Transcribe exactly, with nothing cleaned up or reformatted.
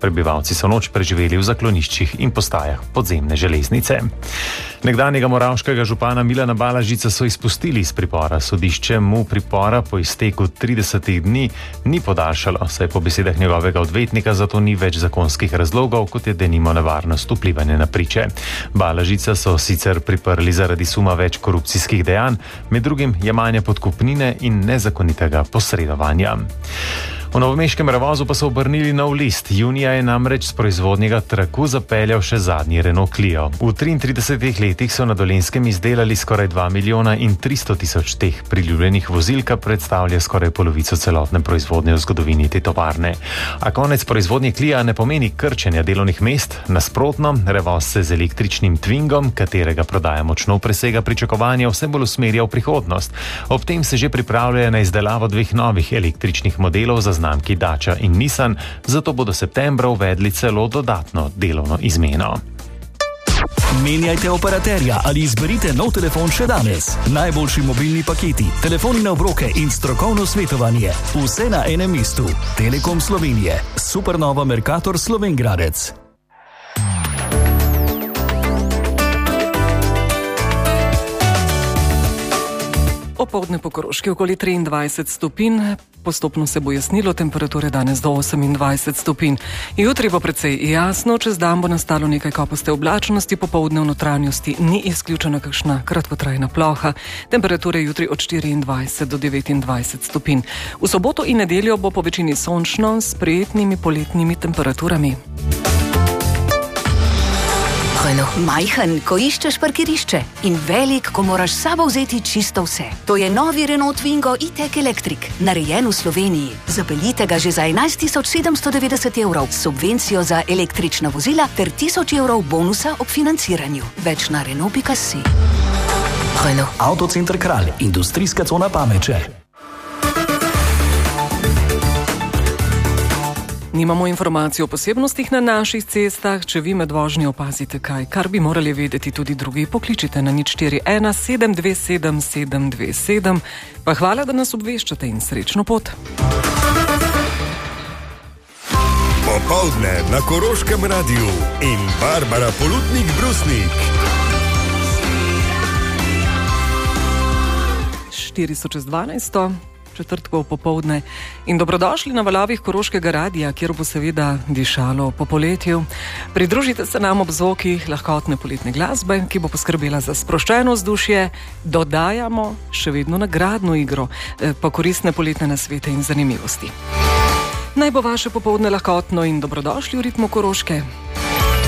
Prebivalci so noč preživeli v zakloniščih in postajah podzemne železnice. Nekdanjega moravškega župana Milana Balažica so izpustili iz pripora. Sodišče mu pripora po izteku tridesetih dni ni podaljšalo, saj po besedah njegovega odvetnika zato ni več zakonskih razlogov, kot je denimo nevarnost vplivanja na priče. Balažica so sicer priprli zaradi suma več korupcijskih dejanj, med drugim jemanja podkupnine in nezakonitega posredovanja. V novomeškem Revozu pa so obrnili nov list. Junija je namreč z proizvodnjega traku zapeljal še zadnji Renault Clio. V triintridesetih letih so na Dolenjskem izdelali skoraj dva milijona in tristo tisoč teh priljubljenih vozil, kar predstavlja skoraj polovico celotne proizvodnje v zgodovini te tovarne. A konec proizvodnje Clio ne pomeni krčenja delovnih mest. Nasprotno, Revoz se z električnim Twingom, katerega prodaja močno presega pričakovanja, vse bolj usmerja v prihodnost. Ob tem se že pripravljajo na izdelavo dveh novih električnih modelov za znamki Dacia in Nissan, zato bodo septembra uvedli celo dodatno delovno izmeno. Menjajte operaterja ali izberite nov telefon še danes. Najboljši mobilni paketi, telefoni na obroke in strokovno svetovanje. Vse na enem mestu. Telekom Slovenije. Supernova Mercator Slovenj Gradec. Opoldne po Koroški okoli triindvajset stopinj, postopno se bo jasnilo, temperature danes do osemindvajset stopinj. Jutri bo precej jasno, čez dan bo nastalo nekaj kopaste oblačnosti, popoldne v notranjosti ni izključena kakšna kratkotrajna ploha. Temperature jutri od štiriindvajset do devetindvajset stopinj. V soboto in nedeljo bo po večini sončno s prijetnimi poletnimi temperaturami. Majhen, ko iščeš parkirišče, in velik, ko moraš s sabo vzeti čisto vse. To je novi Renault Twingo e-tech Electric, narejen v Sloveniji. Zapeljite ga že za enajst tisoč sedemsto devetdeset evrov s subvencijo za električna vozila ter tisoč evrov bonusa ob financiranju. Več na Renault pika si. Renault. Avtocenter Kralj, industrijska cona Pameče. Nimamo informacij o posebnostih na naših cestah. Če vi med vožnjo opazite kaj, kar bi morali vedeti tudi drugi, pokličite na nič štiri ena sedem dve sedem sedem dve sedem. Pa hvala, da nas obveščate in srečno pot. Popoldne na Koroškem radiju in Barbara Polutnik-Brusnik. štiri so čez dvanajsto. četrtkov popoldne in dobrodošli na valovih Koroškega radija, kjer bo seveda dišalo po poletju. Pridružite se nam ob zvokih lahkotne poletne glasbe, ki bo poskrbela za sproščeno vzdušje. Dodajamo še vedno nagradno igro, pa koristne poletne nasvete in zanimivosti. Naj bo vaše popoldne lahkotno in dobrodošli v ritmu Koroške.